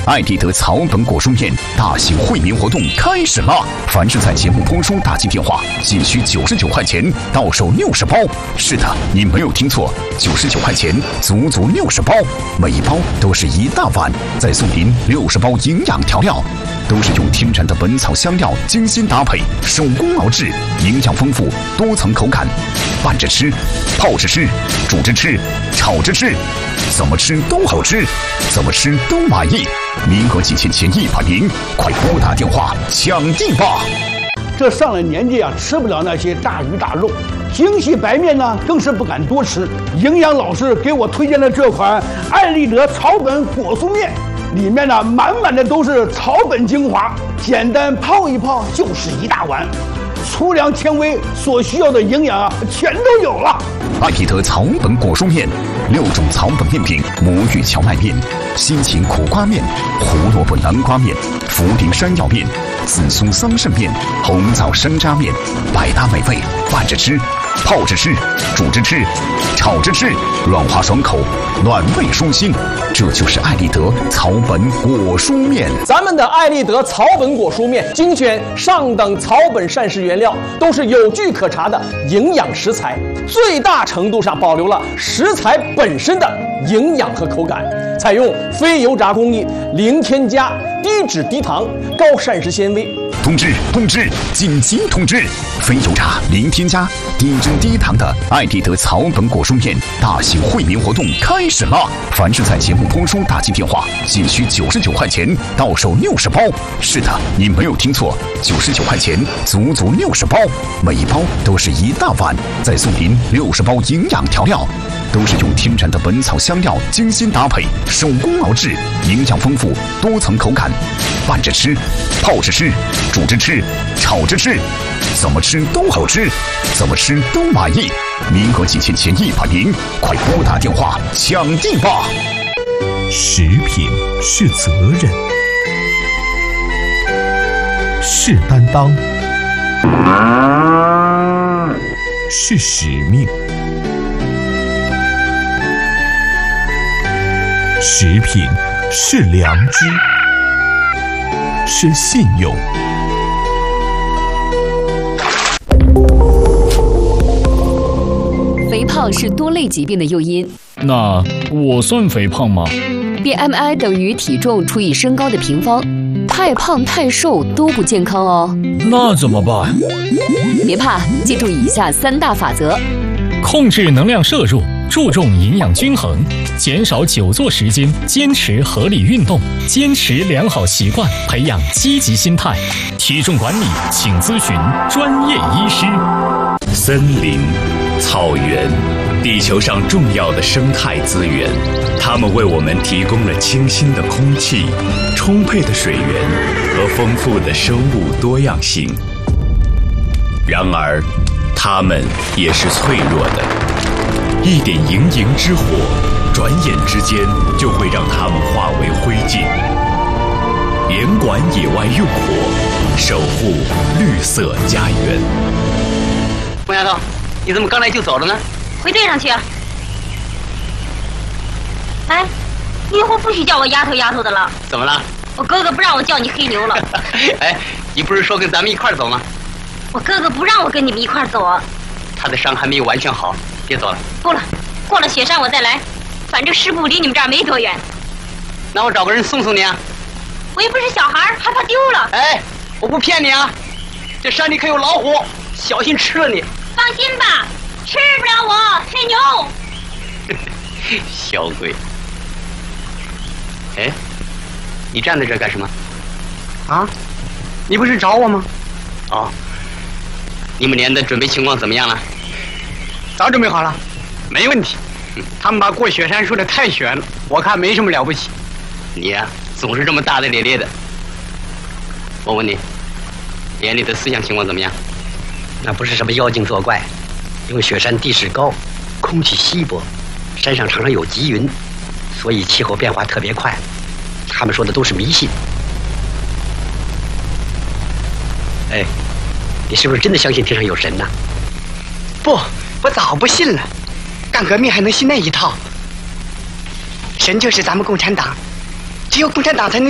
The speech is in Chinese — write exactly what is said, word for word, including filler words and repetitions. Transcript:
爱迪德草本果蔬面大型惠民活动开始了！凡是在节目播出打进电话，仅需九十九块钱，到手六十包。是的，你没有听错，九十九块钱，足足六十包，每一包都是一大碗，再送您六十包营养调料，都是用天然的本草香料精心搭配，手工熬制，营养丰富，多层口感，拌着吃，泡着吃，煮着吃，炒着吃，怎么吃都好吃，怎么吃都满意。名额仅限前一百名，快拨打电话抢订吧！ 这上了年纪啊，吃不了那些大鱼大肉，精细白面呢更是不敢多吃。营养老师给我推荐的这款爱立德草本果蔬面，里面呢满满的都是草本精华，简单泡一泡就是一大碗。粗粮纤维所需要的营养啊，全都有了。 爱立德草本果蔬面，六种草本面饼：魔芋荞麦面、西芹苦瓜面、胡萝卜南瓜面、茯苓山药面、紫苏桑葚面、红枣山楂面，百搭美味，拌着吃，泡着吃，煮着吃，炒着吃，软滑爽口，暖胃舒心。这就是爱立德草本果蔬面。 咱们的爱立德草本果蔬面精选上等草本膳食原料，都是有据可查的营养食材，最大程度上保留了食材本身的营养和口感，采用非油炸工艺，零添加、低脂低糖、高膳食纤维。 通知通知，紧急通知！非油炸、零添加、低脂低糖的爱立德草本果蔬面大型惠民活动开始了！凡是在节目播出打进电话，仅需九十九块钱，到手六十包。是的，你没有听错，九十九块钱，足足六十包，每一包都是一大碗，再送您六十包营养调料，都是用天然的本草香料精心搭配，手工熬制，营养丰富，多层口感，拌着吃，泡着吃，煮着吃，炒着吃，怎么吃都好吃，怎么吃都满意。名额仅限前一百名，快拨打电话抢订吧！ 食品是责任，是担当，是使命。食品是良知，是信用。 肥胖是多类疾病的诱因。 那我算肥胖吗？ B M I 等于体重除以身高的平方，太胖太瘦都不健康哦。 那怎么办？ 别怕，记住以下三大法则： 控制能量摄入，注重营养均衡，减少久坐时间，坚持合理运动，坚持良好习惯，培养积极心态。体重管理，请咨询专业医师。 森林、草原，地球上重要的生态资源，它们为我们提供了清新的空气、充沛的水源和丰富的生物多样性。然而，它们也是脆弱的，一点营营之火，转眼之间就会让它们化为灰烬。严管野外用火，守护绿色家园。 孟丫头，你怎么刚来就走了呢？ 回队上去啊！哎，你以后不许叫我丫头丫头的了。 怎么了？ 我哥哥不让我叫你黑牛了。 哎，你不是说跟咱们一块儿走吗？ 我哥哥不让我跟你们一块儿走啊。 他的伤还没有完全好，别走了。 不了，过了雪山我再来，反正师部离你们这儿没多远。 那我找个人送送你啊。 我又不是小孩，还怕丢了。 哎，我不骗你啊，这山里可有老虎，小心吃了你。 放心吧，吃不了我黑牛。 小鬼。哎，你站在这干什么？啊？你不是找我吗？哦。你们连的准备情况怎么样了？ 早准备好了，没问题。嗯、他们把过雪山说的太悬了，我看没什么了不起。 你呀、啊，总是这么大大咧咧的。我问你，连里的思想情况怎么样？ 那不是什么妖精作怪，因为雪山地势高，空气稀薄，山上常常有积云，所以气候变化特别快。他们说的都是迷信。哎，你是不是真的相信天上有神呢？ 不，我早不信了。干革命还能信那一套？神就是咱们共产党，只有共产党才能